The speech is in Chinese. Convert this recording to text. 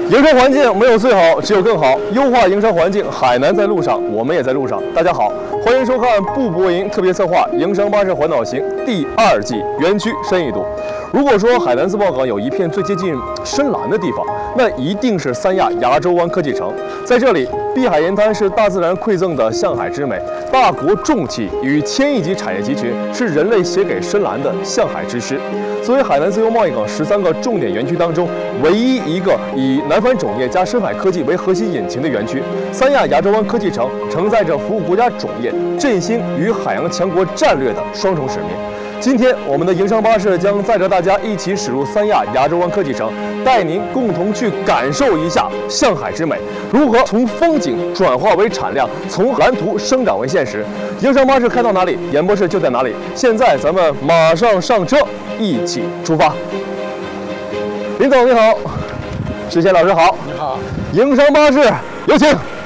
营商环境没有最好，只有更好。优化营商环境，海南在路上，我们也在路上。大家好，欢迎收看步步营特别策划《营商巴士环岛行》第2季园区深一度。如果说海南自贸港有一片最接近深蓝的地方，那一定是三亚亚洲湾科技城。在这里，碧海沿滩是大自然馈赠的向海之美，大国重器与千亿级产业集群是人类写给深蓝的向海之诗。作为海南自由贸易港13个重点园区当中唯一一个以南帆种业加深海科技为核心引擎的园区，三亚亚洲湾科技城承载着服务国家种业、振兴与海洋强国战略的双重使命。今天，我们的营商巴士将载着大家一起驶入三亚亚洲湾科技城，带您共同去感受一下向海之美，如何从风景转化为产量，从蓝图生长为现实。营商巴士开到哪里，演播室就在哪里。现在咱们马上上车，一起出发。林总你好，石贤老师好， 你好， 营商巴士有请。